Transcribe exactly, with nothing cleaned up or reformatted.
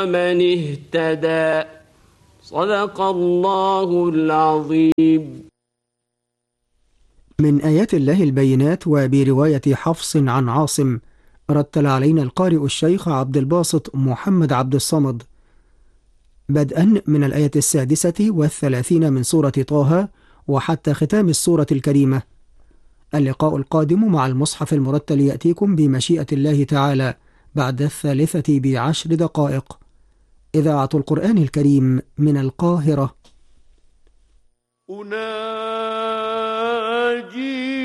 من اهتدى. صدق الله العظيم. من آيات الله البينات وبرواية حفص عن عاصم، رتل علينا القارئ الشيخ عبد الباسط محمد عبد الصمد، بدءا من الآية السادسة والثلاثين من سورة طه وحتى ختام السورة الكريمة. اللقاء القادم مع المصحف المرتل يأتيكم بمشيئة الله تعالى بعد الثالثة بعشر دقائق. إذاعة القرآن الكريم من القاهرة. أناجي